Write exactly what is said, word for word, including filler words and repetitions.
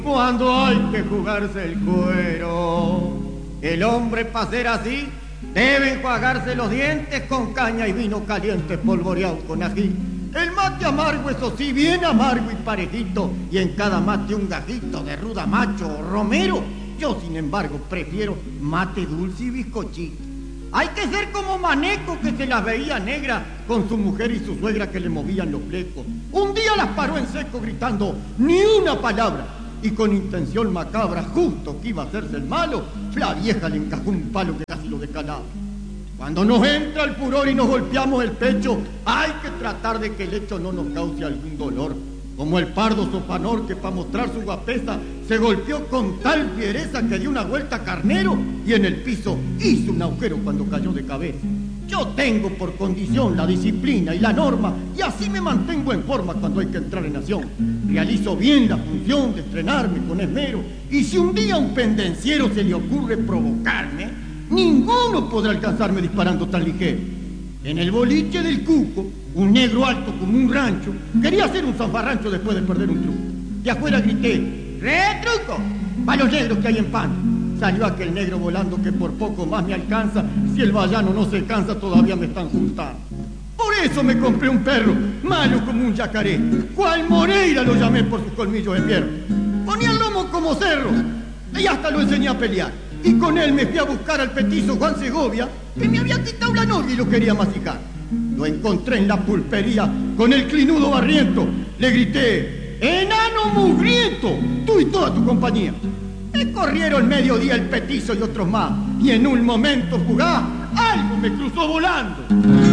Cuando hay que jugarse el cuero, el hombre para ser así debe enjuagarse los dientes con caña y vino caliente polvoreado con ají. El mate amargo, eso sí, bien amargo y parejito, y en cada mate un gajito de ruda macho o romero. Yo, sin embargo, prefiero mate dulce y bizcochito. Hay que ser como Maneco, que se las veía negras con su mujer y su suegra que le movían los flecos. Un día las paró en seco gritando ni una palabra, y con intención macabra, justo que iba a hacerse el malo, la vieja le encajó un palo que casi lo descalaba. Cuando nos entra el furor y nos golpeamos el pecho, hay que tratar de que el hecho no nos cause algún dolor. Como el pardo Sopanor, que para mostrar su guapesa se golpeó con tal fiereza que dio una vuelta carnero y en el piso hizo un agujero cuando cayó de cabeza. Yo tengo por condición la disciplina y la norma, y así me mantengo en forma cuando hay que entrar en acción. Realizo bien la función de estrenarme con esmero, y si un día a un pendenciero se le ocurre provocarme, ninguno podrá alcanzarme disparando tan ligero. En el boliche del Cuco, un negro alto como un rancho quería hacer un zafarrancho después de perder un truco. De afuera grité: ¡retruco! ¡Pa' los negros que hay en pan! Salió aquel negro volando que por poco más me alcanza. Si el vallano no se cansa, todavía me están juntando. Por eso me compré un perro, malo como un yacaré. Cual Moreira lo llamé por sus colmillos de fierro. Ponía el lomo como cerro y hasta lo enseñé a pelear. Y con él me fui a buscar al petizo Juan Segovia, que me había quitado la novia y lo quería masticar. Lo encontré en la pulpería con el clinudo barriento. Le grité: ¡enano mugriento! Tú y toda tu compañía. Me corrieron mediodía el petizo y otros más, y en un momento fugaz algo me cruzó volando.